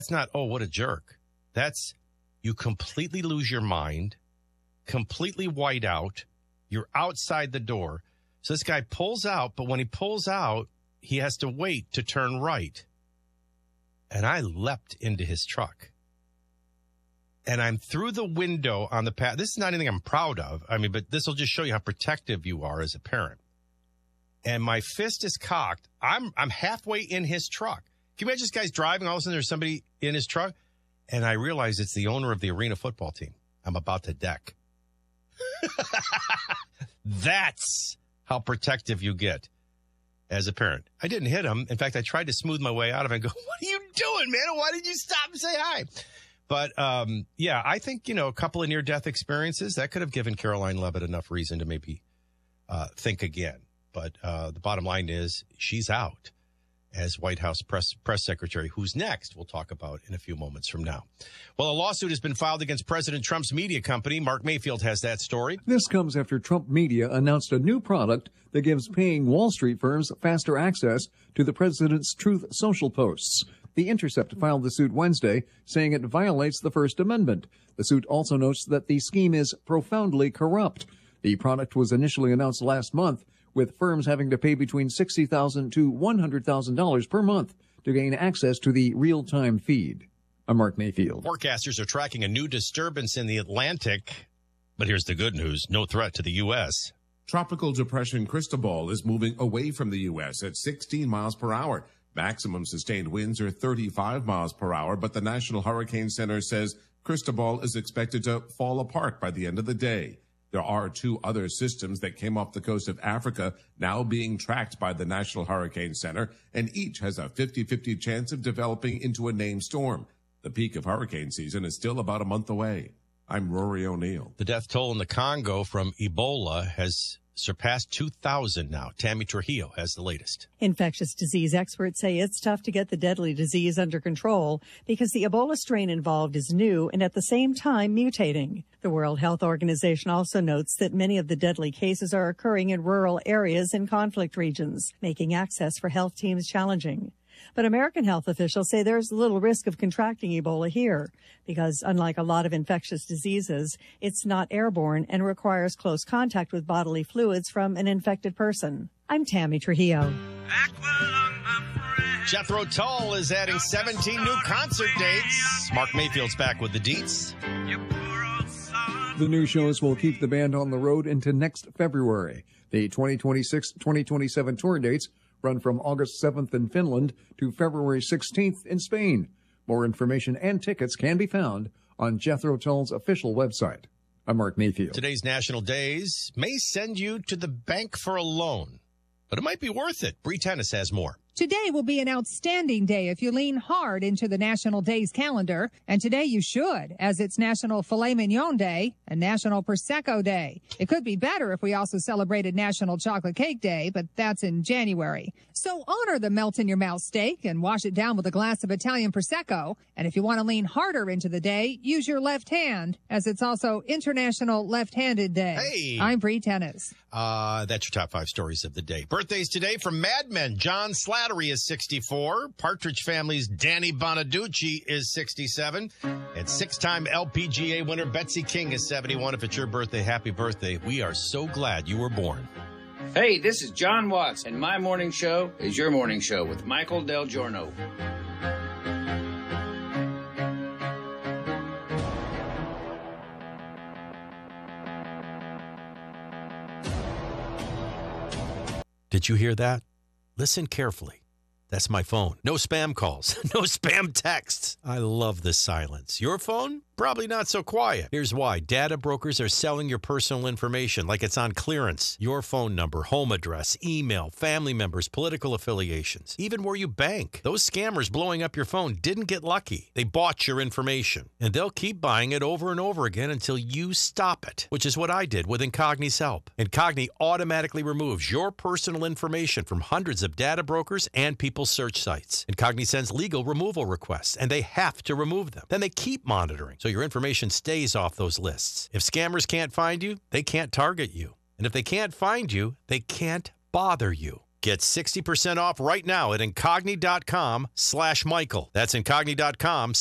not, oh, what a jerk. That's you completely lose your mind, completely white out. You're outside the door. So this guy pulls out, but when he pulls out, he has to wait to turn right. And I leapt into his truck. And I'm through the window on the path. This is not anything I'm proud of. I mean, but this will just show you how protective you are as a parent. And my fist is cocked. I'm halfway in his truck. Can you imagine this guy's driving? All of a sudden there's somebody in his truck. And I realize it's the owner of the arena football team. I'm about to deck. That's how protective you get as a parent. I didn't hit him. In fact, I tried to smooth my way out of it and go, what are you doing, man? Why did you stop and say hi? But, yeah, I think, a couple of near-death experiences, that could have given Caroline Leavitt enough reason to maybe think again. But the bottom line is she's out as White House press secretary. Who's next? We'll talk about in a few moments from now. Well, a lawsuit has been filed against President Trump's media company. Mark Mayfield has that story. This comes after Trump Media announced a new product that gives paying Wall Street firms faster access to the president's Truth Social posts. The Intercept filed the suit Wednesday, saying it violates the First Amendment. The suit also notes that the scheme is profoundly corrupt. The product was initially announced last month, with firms having to pay between $60,000 to $100,000 per month to gain access to the real-time feed. I'm Mark Mayfield. Forecasters are tracking a new disturbance in the Atlantic. But here's the good news. No threat to the U.S. Tropical depression Cristobal is moving away from the U.S. at 16 miles per hour. Maximum sustained winds are 35 miles per hour, but the National Hurricane Center says Cristobal is expected to fall apart by the end of the day. There are two other systems that came off the coast of Africa now being tracked by the National Hurricane Center, and each has a 50-50 chance of developing into a named storm. The peak of hurricane season is still about a month away. I'm Rory O'Neill. The death toll in the Congo from Ebola has surpassed 2,000 now. Tammy Trujillo has the latest. Infectious disease experts say it's tough to get the deadly disease under control because the Ebola strain involved is new and at the same time mutating. The World Health Organization also notes that many of the deadly cases are occurring in rural areas and conflict regions, making access for health teams challenging. But American health officials say there's little risk of contracting Ebola here because, unlike a lot of infectious diseases, it's not airborne and requires close contact with bodily fluids from an infected person. I'm Tammy Trujillo. Jethro Tull is adding 17 new concert dates. Mark Mayfield's back with the deets. The new shows will keep the band on the road into next February. The 2026-2027 tour dates run from August 7th in Finland to February 16th in Spain. More information and tickets can be found on Jethro Tull's official website. I'm Mark Mayfield. Today's National Days may send you to the bank for a loan, but it might be worth it. Bree Tennis has more. Today will be an outstanding day if you lean hard into the National Days calendar. And today you should, as it's National Filet Mignon Day and National Prosecco Day. It could be better if we also celebrated National Chocolate Cake Day, but that's in January. So honor the melt-in-your-mouth steak and wash it down with a glass of Italian Prosecco. And if you want to lean harder into the day, use your left hand, as it's also International Left-Handed Day. Hey! I'm Bree Tennis. That's your top 5 stories of the day. Birthdays today from Mad Men. John Slattery is 64. Partridge Family's Danny Bonaducci is 67. And 6-time LPGA winner Betsy King is 71. If it's your birthday, happy birthday. We are so glad you were born. Hey, this is John Watts, and my morning show is your morning show with Michael Del Giorno. Did you hear that? Listen carefully. That's my phone. No spam calls. No spam texts. I love the silence. Your phone? Probably not so quiet. Here's why. Data brokers are selling your personal information like it's on clearance. Your phone number, home address, email, family members, political affiliations, even where you bank. Those scammers blowing up your phone didn't get lucky. They bought your information. And they'll keep buying it over and over again until you stop it, which is what I did with Incogni's help. Incogni automatically removes your personal information from hundreds of data brokers and people's search sites. Incogni sends legal removal requests, and they have to remove them. Then they keep monitoring, so your information stays off those lists. If scammers can't find you, they can't target you. And if they can't find you, they can't bother you. Get 60% off right now at Incogni.com/Michael. That's Incogni.com